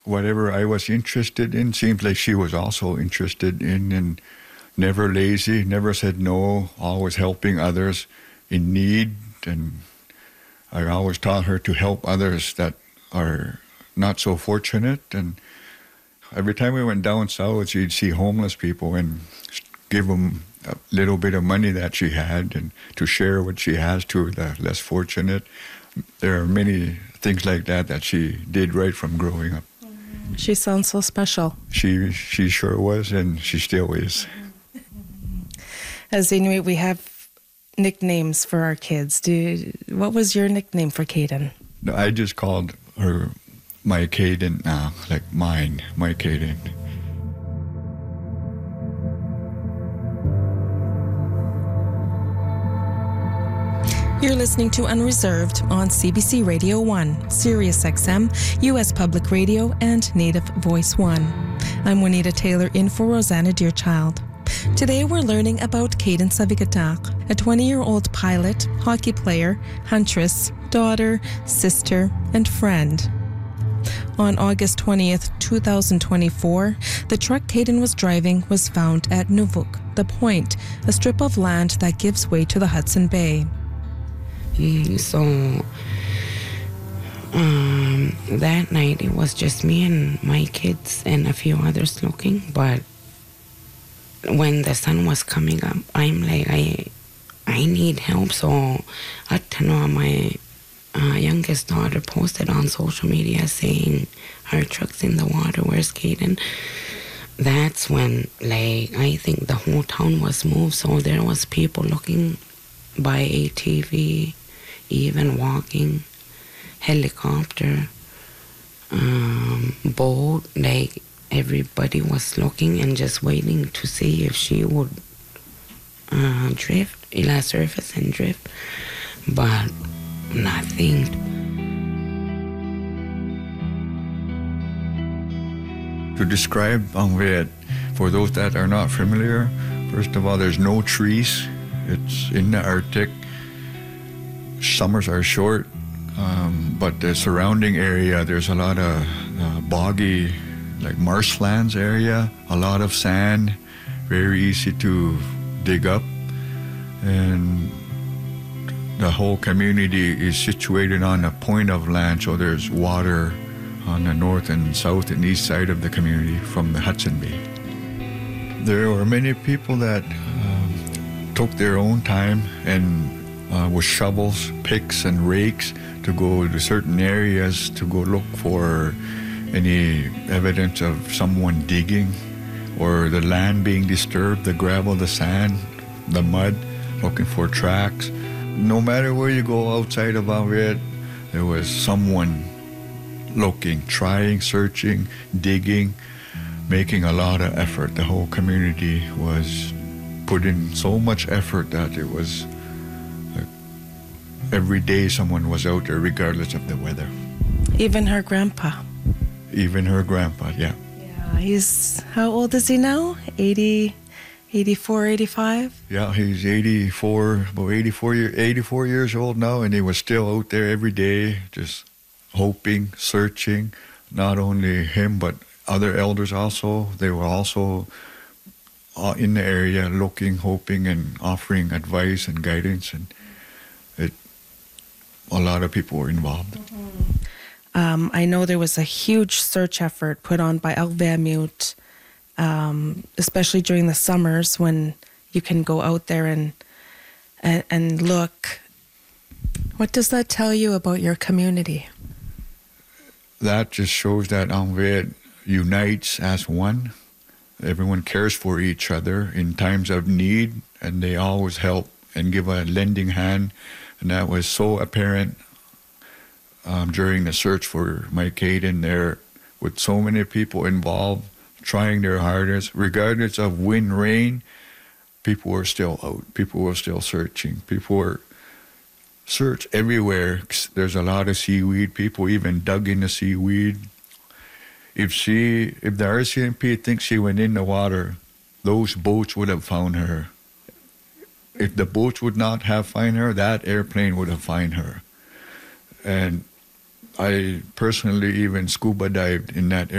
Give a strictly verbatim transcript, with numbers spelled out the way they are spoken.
Whatever I was interested in seems like she was also interested in, and never lazy, never said no, always helping others in need. And I always taught her to help others that are not so fortunate. And every time we went down south, she'd see homeless people and give them a little bit of money that she had and to share what she has to the less fortunate. There are many things like that that she did right from growing up. She sounds so special. She she sure was, and she still is. As Inuit, we have nicknames for our kids. Do what was your nickname for Caden? No, I just called her my Caden now, like mine, my Caden. You're listening to Unreserved on C B C Radio one, Sirius X M, U S Public Radio, and Native Voice one. I'm Juanita Taylor in for Rosanna Deerchild. Today we're learning about Caden Savigatak, a twenty-year-old pilot, hockey player, huntress, daughter, sister, and friend. On August twentieth, twenty twenty-four, the truck Caden was driving was found at Nuvuk, the Point, a strip of land that gives way to the Hudson Bay. Mm, so um, that night it was just me and my kids and a few others looking, but when the sun was coming up, I'm like, I I need help. So Atanoa, my uh, youngest daughter, posted on social media saying, our truck's in the water, where's Caden? That's when, like, I think the whole town was moved, so there was people looking by A T V, even walking, helicopter, um, boat, like everybody was looking and just waiting to see if she would uh, drift, ila surface and drift, but nothing. To describe Angvet, for those that are not familiar, first of all, there's no trees. It's in the Arctic. Summers are short, um, but the surrounding area, there's a lot of uh, boggy, like marshlands area, a lot of sand, very easy to dig up. And the whole community is situated on a point of land, so there's water on the north and south and east side of the community from the Hudson Bay. There were many people that um, took their own time and uh, with shovels, picks, and rakes to go to certain areas to go look for any evidence of someone digging or the land being disturbed, the gravel, the sand, the mud, looking for tracks. No matter where you go outside of Angvet, there was someone looking, trying, searching, digging, making a lot of effort. The whole community was put in so much effort that it was like every day someone was out there regardless of the weather. Even her grandpa. Even her grandpa, yeah. Yeah, he's, how old is he now? eighty, eighty-four, eighty-five? Yeah, he's eighty-four, about eighty-four, year, eighty-four years old now, and he was still out there every day, just hoping, searching, not only him, but other elders also. They were also uh, in the area looking, hoping, and offering advice and guidance, and it, a lot of people were involved. Mm-hmm. Um, I know there was a huge search effort put on by Alvermute, um, especially during the summers when you can go out there and, and and look. What does that tell you about your community? That just shows that Angvet unites as one. Everyone cares for each other in times of need, and they always help and give a lending hand. And that was so apparent um, during the search for my Caden there, with so many people involved, trying their hardest. Regardless of wind, rain, people were still out. People were still searching. People were search everywhere. There's a lot of seaweed. People even dug in the seaweed. If she, if the R C M P thinks she went in the water, those boats would have found her. If the boats would not have found her, that airplane would have found her. And I personally even scuba dived in that area.